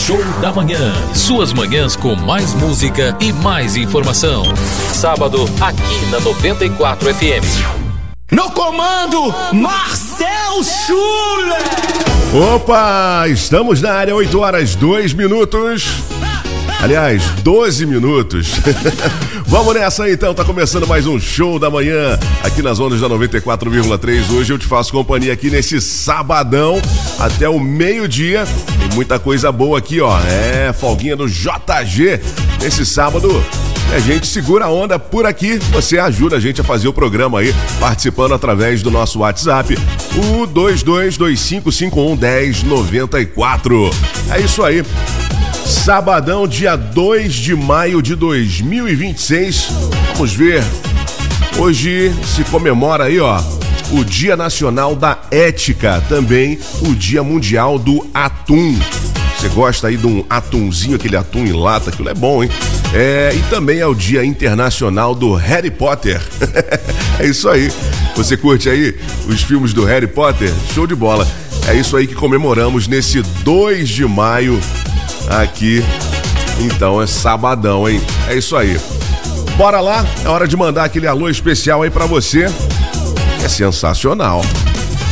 Show da Manhã. Suas manhãs com mais música e mais informação. Sábado, aqui na 94 FM. No comando, Marcel Schuller. Opa, estamos na área, 8 horas 2 minutos. Aliás, 12 minutos. Vamos nessa então, tá começando mais um Show da Manhã aqui nas ondas da 94,3. Hoje eu te faço companhia aqui nesse sabadão até o meio-dia. Tem muita coisa boa aqui, ó. Folguinha do JG nesse sábado. A gente segura a onda por aqui. Você ajuda a gente a fazer o programa aí, participando através do nosso WhatsApp, o 2225511094. É isso aí. Sabadão, dia 2 de maio de 2026. Vamos ver. Hoje se comemora aí, ó, o Dia Nacional da Ética, também o Dia Mundial do Atum. Você gosta aí de um atumzinho, aquele atum em lata, aquilo é bom, hein? E também é o Dia Internacional do Harry Potter. É isso aí. Você curte aí os filmes do Harry Potter? Show de bola. É isso aí que comemoramos nesse 2 de maio aqui. Então é sabadão, hein? É isso aí. Bora lá, é hora de mandar aquele alô especial aí pra você. É sensacional.